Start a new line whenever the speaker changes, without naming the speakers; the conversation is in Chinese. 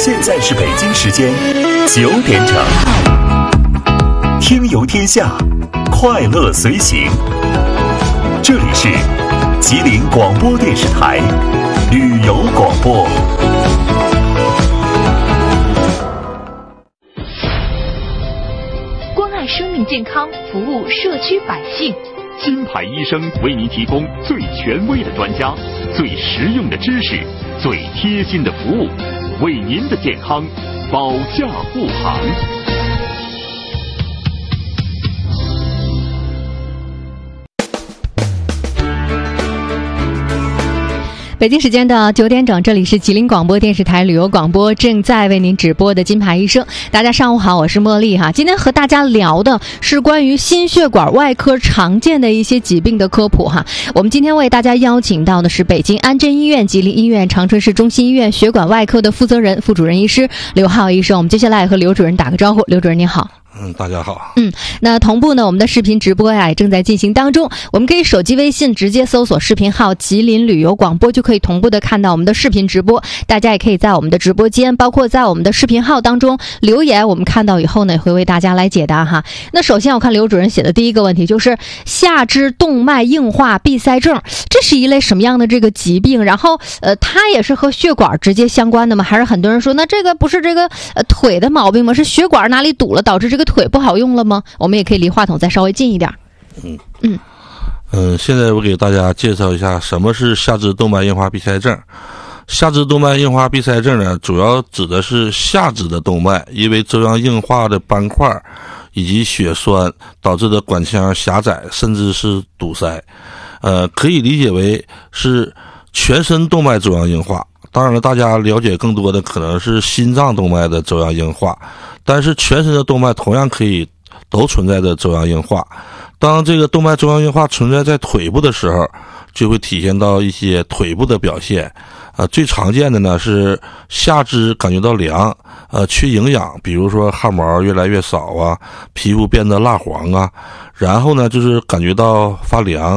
现在是北京时间9点整，听游天下，快乐随行。这里是吉林广播电视台旅游广播。
关爱生命健康，服务社区百姓。
金牌医生为您提供最权威的专家、最实用的知识、最贴心的服务，为您的健康保驾护航。
北京时间的9点整，这里是吉林广播电视台旅游广播，正在为您直播的金牌医生。大家上午好，我是茉莉哈。今天和大家聊的是关于心血管外科常见的一些疾病的科普哈。我们今天为大家邀请到的是北京安贞医院、吉林医院、长春市中心医院血管外科的负责人、副主任医师刘浩医生。我们接下来和刘主任打个招呼。刘主任您好。
大家好。
那同步呢，我们的视频直播呀也正在进行当中。我们可以手机微信直接搜索视频号吉林旅游广播，就可以同步的看到我们的视频直播。大家也可以在我们的直播间，包括在我们的视频号当中留言，我们看到以后呢也会为大家来解答哈。那首先我看刘主任写的第一个问题就是下肢动脉硬化闭塞症，这是一类什么样的这个疾病？然后它也是和血管直接相关的吗？还是很多人说那这个不是这个腿的毛病吗？是血管哪里堵了导致这个腿不好用了吗？我们也可以离话筒再稍微近一点。
现在我给大家介绍一下什么是下肢动脉硬化闭塞症。下肢动脉硬化闭塞症呢，主要指的是下肢的动脉因为粥样硬化的斑块以及血栓导致的管腔狭窄，甚至是堵塞。可以理解为是全身动脉粥样硬化。当然了，大家了解更多的可能是心脏动脉的粥样硬化，但是全身的动脉同样可以都存在着粥样硬化。当这个动脉粥样硬化存在在腿部的时候，就会体现到一些腿部的表现。最常见的呢是下肢感觉到凉，缺营养，比如说汗毛越来越少啊，皮肤变得蜡黄啊，然后呢就是感觉到发凉。